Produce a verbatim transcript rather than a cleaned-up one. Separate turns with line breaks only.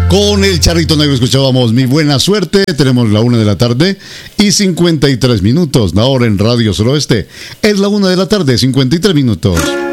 Con el Charrito Negro escuchábamos Mi Buena Suerte. Tenemos la una de la tarde y cincuenta y tres minutos. Ahora en Radio Suroeste es la una de la tarde, cincuenta y tres minutos.